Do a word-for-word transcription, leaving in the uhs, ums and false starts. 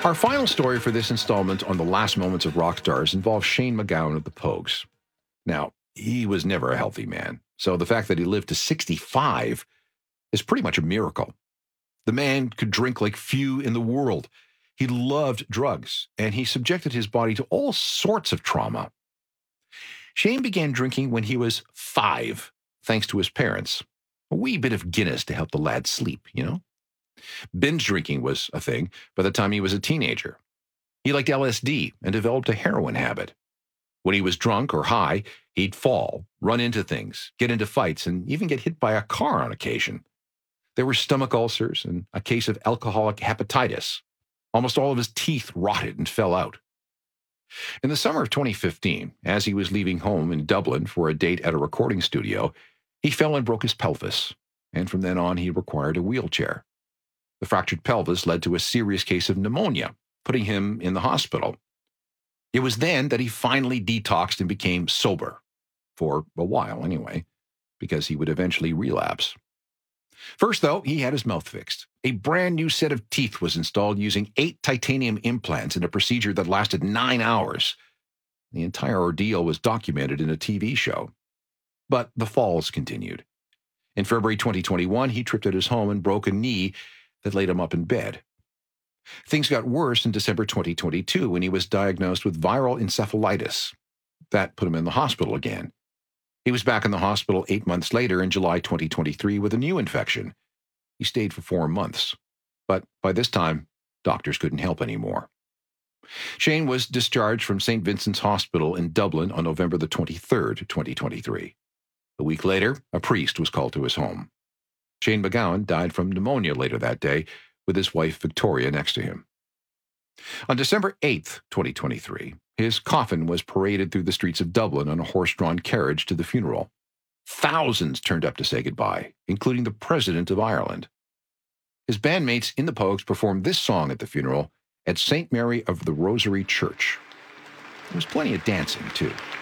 Our final story for this installment on the last moments of rock stars involves Shane MacGowan of the Pogues. Now, he was never a healthy man, so the fact that he lived to sixty-five is pretty much a miracle. The man could drink like few in the world. He loved drugs, and he subjected his body to all sorts of trauma. Shane began drinking when he was five, thanks to his parents. A wee bit of Guinness to help the lad sleep, you know? Binge drinking was a thing by the time he was a teenager. He liked L S D and developed a heroin habit. When he was drunk or high, he'd fall, run into things, get into fights, and even get hit by a car on occasion. There were stomach ulcers and a case of alcoholic hepatitis. Almost all of his teeth rotted and fell out. In the summer of twenty fifteen, as he was leaving home in Dublin for a date at a recording studio, he fell and broke his pelvis, and from then on he required a wheelchair. The fractured pelvis led to a serious case of pneumonia, putting him in the hospital. It was then that he finally detoxed and became sober, for a while anyway, because he would eventually relapse. First, though, he had his mouth fixed. A brand new set of teeth was installed using eight titanium implants in a procedure that lasted nine hours. The entire ordeal was documented in a T V show. But the falls continued. In February twenty twenty-one, he tripped at his home and broke a knee that laid him up in bed. Things got worse in December twenty twenty-two when he was diagnosed with viral encephalitis. That put him in the hospital again. He was back in the hospital eight months later in July twenty twenty-three with a new infection. He stayed for four months. But by this time, doctors couldn't help anymore. Shane was discharged from Saint Vincent's Hospital in Dublin on November the twenty-third, twenty twenty-three. A week later, a priest was called to his home. Shane MacGowan died from pneumonia later that day, with his wife Victoria next to him. On December eighth, twenty twenty-three, his coffin was paraded through the streets of Dublin on a horse-drawn carriage to the funeral. Thousands turned up to say goodbye, including the President of Ireland. His bandmates in the Pogues performed this song at the funeral at Saint Mary of the Rosary Church. There was plenty of dancing, too.